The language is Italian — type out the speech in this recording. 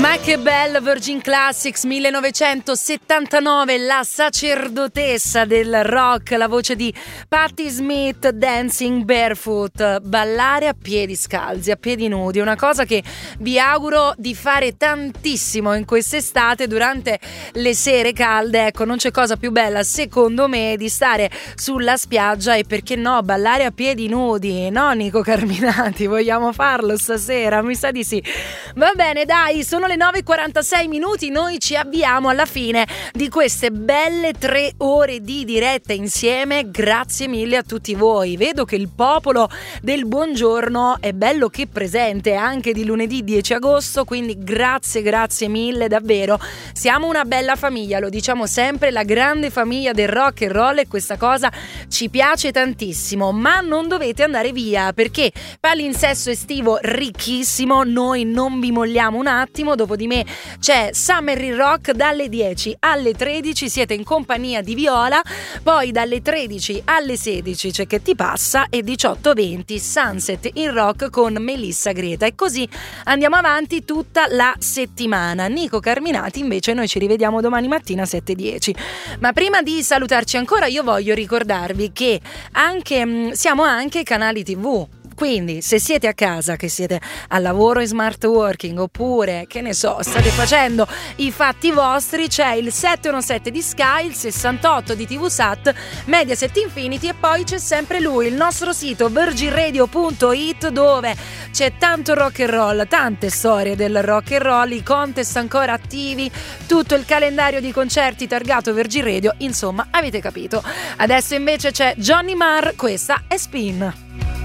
Ma che bella Virgin Classics 1979, la sacerdotessa del rock, la voce di Patti Smith, Dancing Barefoot, ballare a piedi scalzi, a piedi nudi, una cosa che vi auguro di fare tantissimo in quest'estate durante le sere calde. Ecco, non c'è cosa più bella secondo me di stare sulla spiaggia e perché no ballare a piedi nudi, no Nico Carminati, vogliamo farlo stasera? Mi sa di sì. Va bene, dai, sono le 9:46 minuti, noi ci avviamo alla fine di queste belle 3 ore di diretta insieme. Grazie mille a tutti voi. Vedo che il popolo del buongiorno è bello che presente anche di lunedì 10 agosto, quindi grazie mille davvero. Siamo una bella famiglia, lo diciamo sempre, la grande famiglia del rock and roll, e questa cosa ci piace tantissimo, ma non dovete andare via perché palinsesto estivo ricchissimo, noi non vi molliamo un attimo. Dopo di me c'è Summer in Rock dalle 10 alle 13, siete in compagnia di Viola, poi dalle 13 alle 16 c'è Che ti passa e 18:20 Sunset in Rock con Melissa Greta, e così andiamo avanti tutta la settimana. Nico Carminati invece noi ci rivediamo domani mattina 7:10. Ma prima di salutarci ancora io voglio ricordarvi che siamo anche canali TV. Quindi se siete a casa, che siete al lavoro in smart working, oppure che ne so state facendo i fatti vostri, c'è il 717 di Sky, il 68 di TVSat, Mediaset Infinity, e poi c'è sempre lui, il nostro sito virginradio.it, dove c'è tanto rock and roll, tante storie del rock and roll, i contest ancora attivi, tutto il calendario di concerti targato Virgin Radio, insomma avete capito. Adesso invece c'è Johnny Marr, questa è Spin.